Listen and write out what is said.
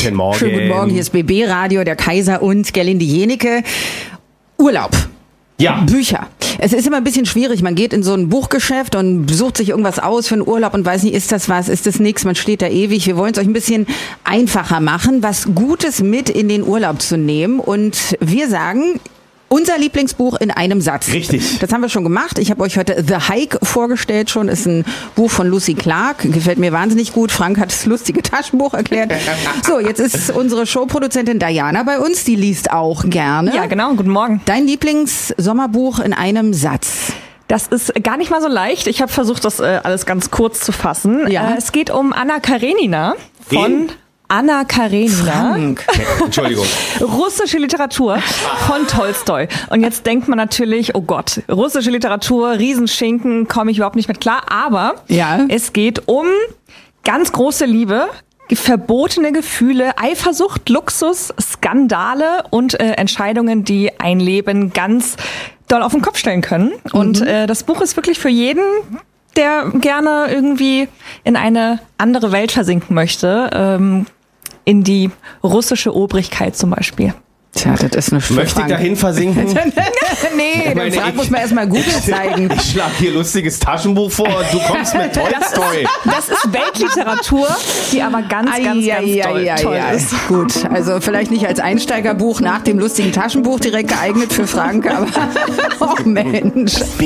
Guten Morgen. Schönen guten Morgen, hier ist BB Radio, der Kaiser und Gerlinde Jenike. Urlaub. Ja. Bücher. Es ist immer ein bisschen schwierig. Man geht in so ein Buchgeschäft und sucht sich irgendwas aus für einen Urlaub und weiß nicht, ist das was, ist das nichts, man steht da ewig. Wir wollen es euch ein bisschen einfacher machen, was Gutes mit in den Urlaub zu nehmen. Und wir sagen, unser Lieblingsbuch in einem Satz. Richtig. Das haben wir schon gemacht. Ich habe euch heute The Hike vorgestellt schon. Ist ein Buch von Lucy Clark. Gefällt mir wahnsinnig gut. Frank hat das lustige Taschenbuch erklärt. So, jetzt ist unsere Showproduzentin Diana bei uns. Die liest auch gerne. Ja, genau. Guten Morgen. Dein Lieblings-Sommerbuch in einem Satz. Das ist gar nicht mal so leicht. Ich habe versucht, das alles ganz kurz zu fassen. Ja. Es geht um Anna Karenina von... Wen? Anna Karenina. Frank. Entschuldigung. Russische Literatur von Tolstoi. Und jetzt denkt man natürlich, oh Gott, russische Literatur, Riesenschinken, komme ich überhaupt nicht mit klar. Aber Ja. es geht um ganz große Liebe, verbotene Gefühle, Eifersucht, Luxus, Skandale und Entscheidungen, die ein Leben ganz doll auf den Kopf stellen können. Und das Buch ist wirklich für jeden, der gerne irgendwie in eine andere Welt versinken möchte, in die russische Obrigkeit zum Beispiel. Tja, das ist eine Schwere. Möchte ich dahin versinken? Nee, den Frank muss man erstmal Google zeigen. Ich schlage hier lustiges Taschenbuch vor und du kommst mit Tolstoi. Das ist Weltliteratur, die aber ganz toll ist. Gut, also vielleicht nicht als Einsteigerbuch nach dem lustigen Taschenbuch direkt geeignet für Frank, aber oh Mensch.